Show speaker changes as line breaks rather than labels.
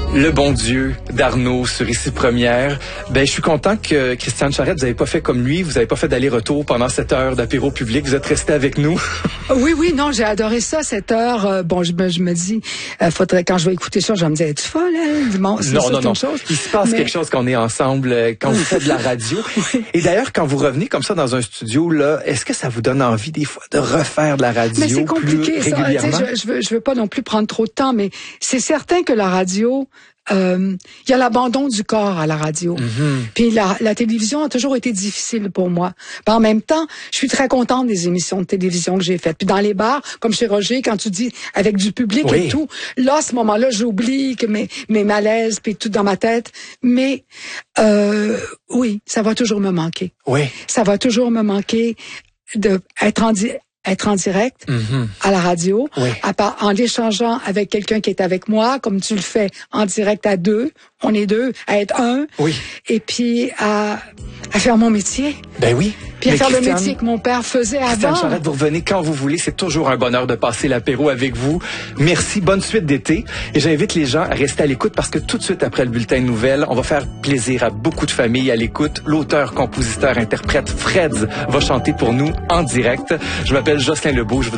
Le bon Dieu d'Arnaud sur Ici Première. Ben, je suis content que Christiane Charette, vous n'avez pas fait comme lui, vous n'avez pas fait d'aller-retour pendant cette heure d'apéro public, vous êtes resté avec nous.
Oui, non, j'ai adoré ça, cette heure. Bon, je me dis, faudrait, quand je vais écouter ça, je vais me dire, es-tu folle, elle? Bon,
Non. Chose. Il se passe quelque chose quand on est ensemble, quand vous faites de la radio. Oui. Et d'ailleurs, quand vous revenez comme ça dans un studio, là, est-ce que ça vous donne envie des fois de refaire de la radio?
Mais c'est compliqué,
plus régulièrement?
Ça. Je veux pas non plus prendre trop de temps, mais c'est certain que la radio, il y a l'abandon du corps à la radio. Mm-hmm. Puis la télévision a toujours été difficile pour moi. Puis en même temps, je suis très contente des émissions de télévision que j'ai faites. Puis dans les bars, comme chez Roger, quand tu dis avec du public et tout, là, à ce moment-là, j'oublie que mes malaises puis tout dans ma tête. Mais oui, ça va toujours me manquer.
Oui.
Ça va toujours me manquer de être en direct à la radio, en échangeant avec quelqu'un qui est avec moi, comme tu le fais en direct à deux, on est deux, à être un, et puis à faire mon métier.
Ben oui.
Puis à faire le métier que mon père faisait avant.
Christiane Charette, vous revenez quand vous voulez. C'est toujours un bonheur de passer l'apéro avec vous. Merci. Bonne suite d'été. Et j'invite les gens à rester à l'écoute parce que tout de suite après le bulletin de nouvelles, on va faire plaisir à beaucoup de familles à l'écoute. L'auteur, compositeur, interprète Fred va chanter pour nous en direct. Je m'appelle Jocelyn Lebeau.